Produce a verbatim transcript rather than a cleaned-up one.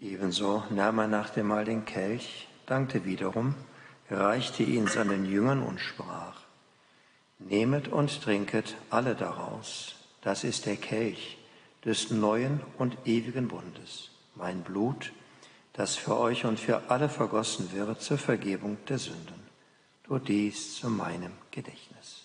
Ebenso nahm er nach dem Mahl den Kelch, dankte wiederum, reichte ihn seinen Jüngern und sprach: Nehmet und trinket alle daraus, das ist der Kelch des neuen und ewigen Bundes, mein Blut, das für euch und für alle vergossen wird zur Vergebung der Sünden. Tut dies zu meinem Gedächtnis.